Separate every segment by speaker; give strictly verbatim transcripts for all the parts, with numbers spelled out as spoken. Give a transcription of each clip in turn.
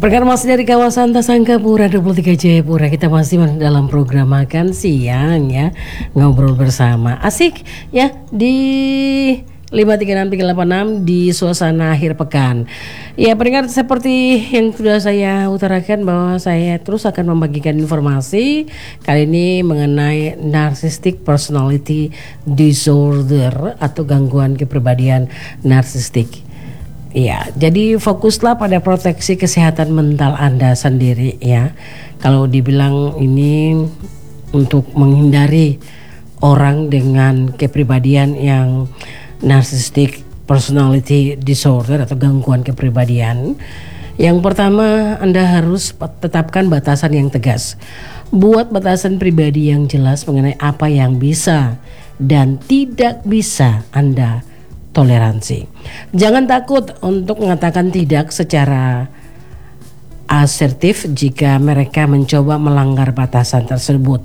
Speaker 1: Perkara masih dari kawasan Tasangkapura dua puluh tiga Jayapura. Kita masih dalam program makan siang ya, ngobrol bersama. Asik ya di lima tiga enam tiga delapan enam di suasana akhir pekan. Ya, pendengar, seperti yang sudah saya utarakan bahwa saya terus akan membagikan informasi kali ini mengenai narcissistic personality disorder atau gangguan kepribadian narsistik. Ya, jadi fokuslah pada proteksi kesehatan mental Anda sendiri ya. Kalau dibilang ini untuk menghindari orang dengan kepribadian yang narcissistic personality disorder atau gangguan kepribadian, yang pertama Anda harus tetapkan batasan yang tegas. Buat batasan pribadi yang jelas mengenai apa yang bisa dan tidak bisa Anda toleransi. Jangan takut untuk mengatakan tidak secara asertif jika mereka mencoba melanggar batasan tersebut.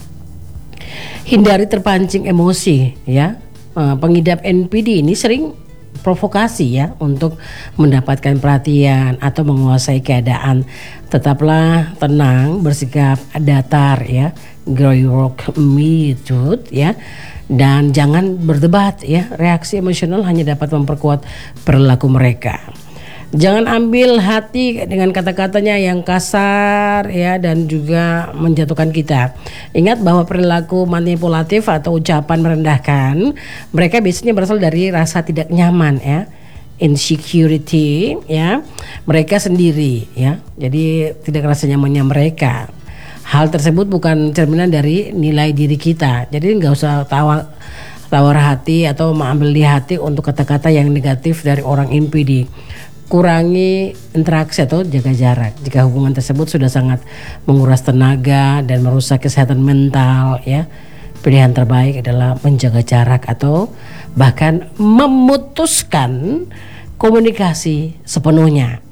Speaker 1: Hindari terpancing emosi ya. Pengidap N P D ini sering provokasi ya untuk mendapatkan perhatian atau menguasai keadaan. Tetaplah tenang, bersikap datar ya, Greyrock method ya. Dan jangan berdebat ya, reaksi emosional hanya dapat memperkuat perilaku mereka. Jangan ambil hati dengan kata-katanya yang kasar ya dan juga menjatuhkan kita. Ingat bahwa perilaku manipulatif atau ucapan merendahkan mereka biasanya berasal dari rasa tidak nyaman ya, insecurity ya, mereka sendiri ya. Jadi tidak rasa nyamannya mereka. Hal tersebut bukan cerminan dari nilai diri kita. Jadi nggak usah tawar, tawar hati atau mengambil di hati untuk kata-kata yang negatif dari orang N P D. Kurangi interaksi atau jaga jarak jika hubungan tersebut sudah sangat menguras tenaga dan merusak kesehatan mental ya. Pilihan terbaik adalah menjaga jarak atau bahkan memutuskan komunikasi sepenuhnya.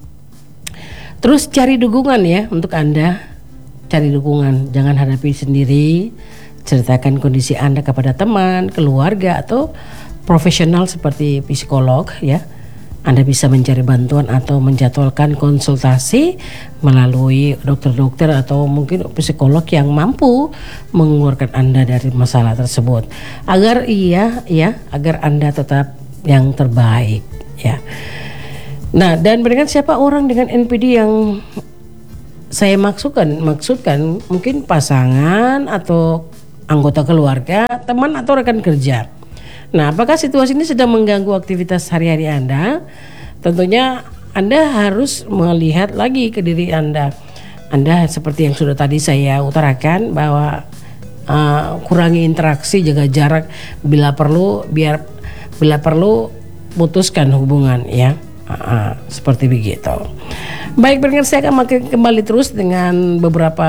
Speaker 1: Terus cari dukungan ya untuk Anda. Cari dukungan, jangan hadapi sendiri. Ceritakan kondisi Anda kepada teman, keluarga atau profesional seperti psikolog ya. Anda bisa mencari bantuan atau menjadwalkan konsultasi melalui dokter-dokter atau mungkin psikolog yang mampu mengeluarkan Anda dari masalah tersebut. Agar iya ya, agar Anda tetap yang terbaik ya. Nah, dan berikan siapa orang dengan N P D yang saya maksudkan, maksudkan mungkin pasangan atau anggota keluarga, teman atau rekan kerja. Nah, apakah situasi ini sedang mengganggu aktivitas hari-hari Anda? Tentunya Anda harus melihat lagi ke diri Anda. Anda seperti yang sudah tadi saya utarakan bahwa uh, kurangi interaksi, jaga jarak, bila perlu biar bila perlu putuskan hubungan ya. Uh, seperti begitu. Baik, pendengar, saya akan kembali terus dengan beberapa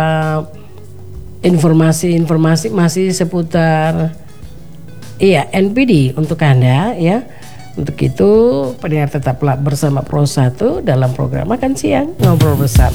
Speaker 1: informasi-informasi masih seputar iya N P D untuk Anda ya. Untuk itu pendengar tetaplah bersama Pro satu dalam program Makan Siang Ngobrol Bersama.